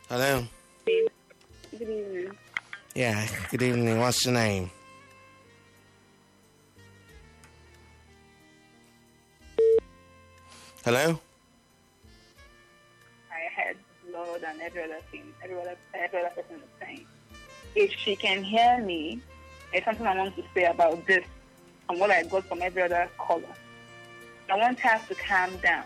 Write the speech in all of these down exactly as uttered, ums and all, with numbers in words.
Hello. Good evening. Yeah, good evening. What's your name? Hello? I had blood and every other thing, every other, every other person is saying. If she can hear me, there's something I want to say about this and what I got from every other caller. I want her to calm down.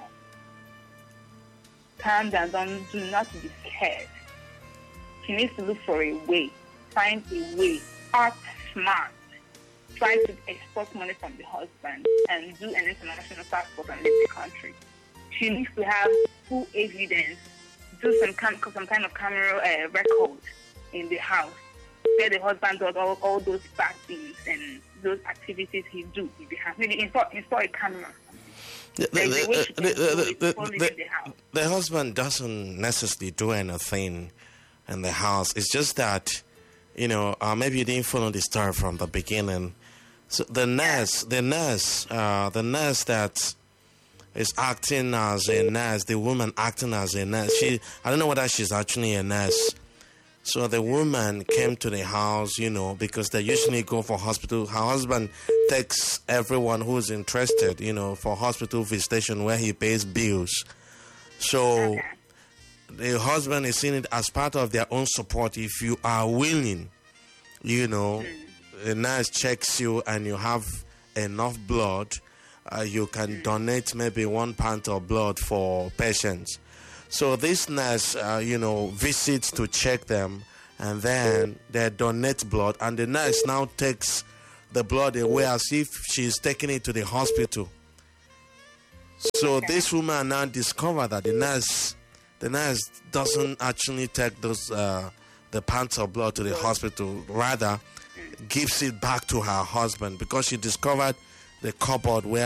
Calm down. Don't, do not be scared. She needs to look for a way. Find a way. Act smart. Try to export money from the husband and do an international passport and leave the country. She needs to have full evidence. Do some kind, some kind of camera uh, record in the house where the husband does all, all those bad things and those activities he do in the house. Maybe install, install a camera. The, the, the, the, the, the husband doesn't necessarily do anything in the house. It's just that, you know, uh, maybe you didn't follow the story from the beginning. So the nurse, the nurse, uh, the nurse that is acting as a nurse, the woman acting as a nurse, she, I don't know whether she's actually a nurse. So the woman came to the house, you know, because they usually go for hospital. Her husband takes everyone who's interested, you know, for hospital visitation where he pays bills. So okay. The husband is seeing it as part of their own support. If you are willing, you know, the nurse checks you and you have enough blood, uh, you can donate maybe one pint of blood for patients. So this nurse, uh, you know, visits to check them, and then they donate blood, and the nurse now takes the blood away as if she's taking it to the hospital. So okay. This woman now discovered that the nurse, the nurse doesn't actually take those uh, the pints of blood to the hospital, rather gives it back to her husband because she discovered the cupboard where